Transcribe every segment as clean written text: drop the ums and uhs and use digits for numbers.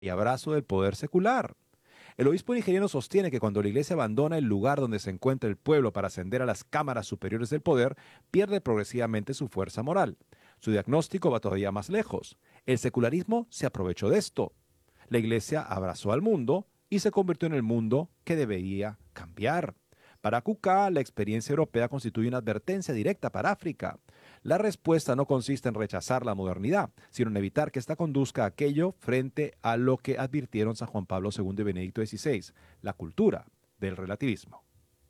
y abrazo del poder secular. El obispo nigeriano sostiene que cuando la iglesia abandona el lugar donde se encuentra el pueblo para ascender a las cámaras superiores del poder, pierde progresivamente su fuerza moral. Su diagnóstico va todavía más lejos. El secularismo se aprovechó de esto. La iglesia abrazó al mundo y se convirtió en el mundo que debería cambiar. Para Kuka, la experiencia europea constituye una advertencia directa para África. La respuesta no consiste en rechazar la modernidad, sino en evitar que ésta conduzca a aquello frente a lo que advirtieron San Juan Pablo II y Benedicto XVI, la cultura del relativismo.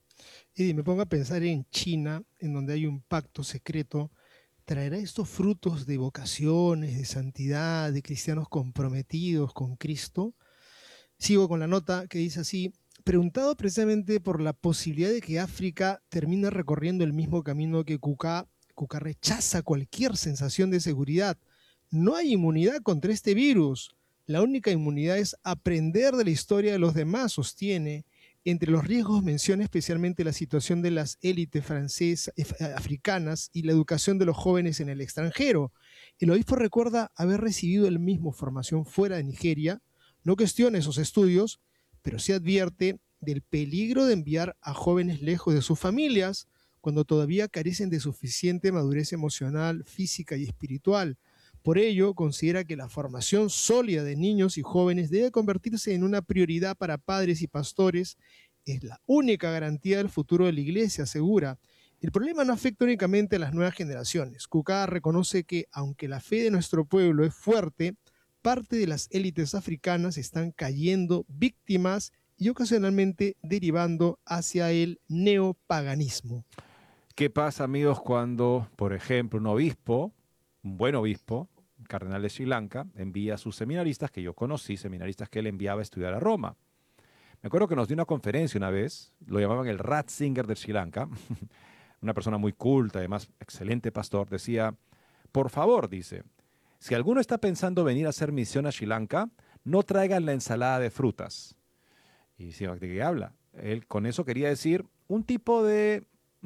Y me pongo a pensar en China, en donde hay un pacto secreto. ¿Traerá estos frutos de vocaciones, de santidad, de cristianos comprometidos con Cristo? Sigo con la nota que dice así: preguntado precisamente por la posibilidad de que África termine recorriendo el mismo camino que Kuka rechaza cualquier sensación de seguridad. No hay inmunidad contra este virus. La única inmunidad es aprender de la historia de los demás, sostiene. Entre los riesgos menciona especialmente la situación de las élites francesas, africanas y la educación de los jóvenes en el extranjero. El obispo recuerda haber recibido él mismo formación fuera de Nigeria. No cuestiona esos estudios, pero sí advierte del peligro de enviar a jóvenes lejos de sus familias cuando todavía carecen de suficiente madurez emocional, física y espiritual. Por ello, considera que la formación sólida de niños y jóvenes debe convertirse en una prioridad para padres y pastores. Es la única garantía del futuro de la iglesia, asegura. El problema no afecta únicamente a las nuevas generaciones. Kuka reconoce que, aunque la fe de nuestro pueblo es fuerte, parte de las élites africanas están cayendo víctimas y ocasionalmente derivando hacia el neopaganismo. ¿Qué pasa, amigos, cuando, por ejemplo, un buen obispo, un cardenal de Sri Lanka, envía a sus seminaristas, que yo conocí, seminaristas que él enviaba a estudiar a Roma? Me acuerdo que nos dio una conferencia una vez, lo llamaban el Ratzinger de Sri Lanka, una persona muy culta, además excelente pastor, decía, por favor, dice, si alguno está pensando venir a hacer misión a Sri Lanka, no traigan la ensalada de frutas. Y decía, ¿de qué habla? Él con eso quería decir un tipo de,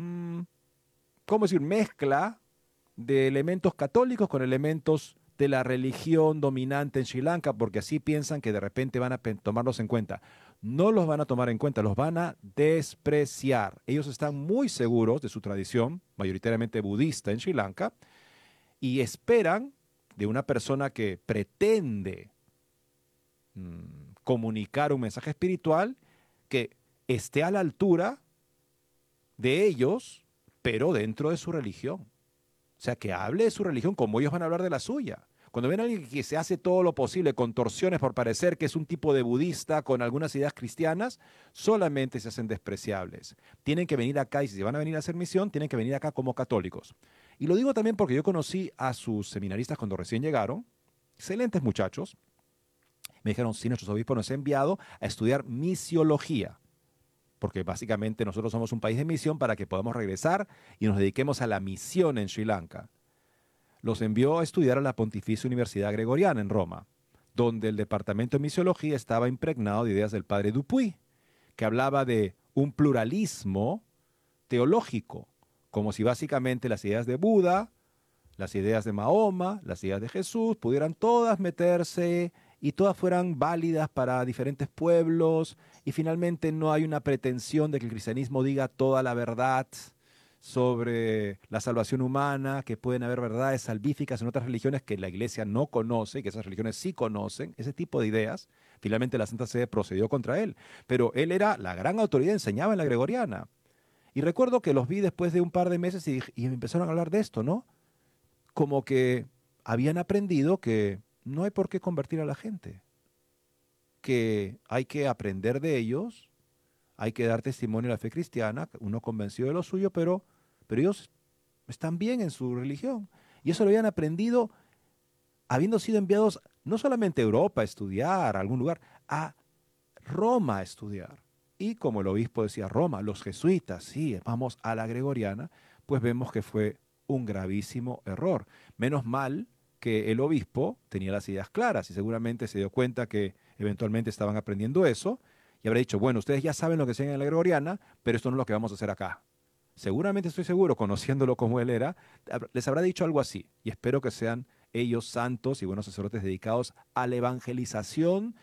¿cómo decir?, mezcla de elementos católicos con elementos de la religión dominante en Sri Lanka, porque así piensan que de repente van a tomarlos en cuenta. No los van a tomar en cuenta, los van a despreciar. Ellos están muy seguros de su tradición, mayoritariamente budista en Sri Lanka, y esperan de una persona que pretende comunicar un mensaje espiritual que esté a la altura de ellos, pero dentro de su religión. O sea, que hable de su religión como ellos van a hablar de la suya. Cuando ven a alguien que se hace todo lo posible, contorsiones por parecer que es un tipo de budista con algunas ideas cristianas, solamente se hacen despreciables. Tienen que venir acá y si van a venir a hacer misión, tienen que venir acá como católicos. Y lo digo también porque yo conocí a sus seminaristas cuando recién llegaron, excelentes muchachos. Me dijeron, sí, nuestro obispo nos ha enviado a estudiar misiología, porque básicamente nosotros somos un país de misión para que podamos regresar y nos dediquemos a la misión en Sri Lanka. Los envió a estudiar a la Pontificia Universidad Gregoriana en Roma, donde el departamento de misiología estaba impregnado de ideas del padre Dupuy, que hablaba de un pluralismo teológico, como si básicamente las ideas de Buda, las ideas de Mahoma, las ideas de Jesús, pudieran todas meterse y todas fueran válidas para diferentes pueblos y finalmente no hay una pretensión de que el cristianismo diga toda la verdad sobre la salvación humana, que pueden haber verdades salvíficas en otras religiones que la iglesia no conoce, que esas religiones sí conocen, ese tipo de ideas. Finalmente la Santa Sede procedió contra él, pero él era la gran autoridad, enseñaba en la Gregoriana. Y recuerdo que los vi después de un par de meses y empezaron a hablar de esto, ¿no? Como que habían aprendido que no hay por qué convertir a la gente, que hay que aprender de ellos, hay que dar testimonio de la fe cristiana, uno convencido de lo suyo, pero ellos están bien en su religión. Y eso lo habían aprendido habiendo sido enviados no solamente a Europa a estudiar, a algún lugar, a Roma a estudiar. Y como el obispo decía, Roma, los jesuitas, sí, vamos a la gregoriana, pues vemos que fue un gravísimo error. Menos mal que el obispo tenía las ideas claras y seguramente se dio cuenta que eventualmente estaban aprendiendo eso y habrá dicho, bueno, ustedes ya saben lo que enseñan en la gregoriana, pero esto no es lo que vamos a hacer acá. Seguramente estoy seguro, conociéndolo como él era, les habrá dicho algo así y espero que sean ellos santos y buenos sacerdotes dedicados a la evangelización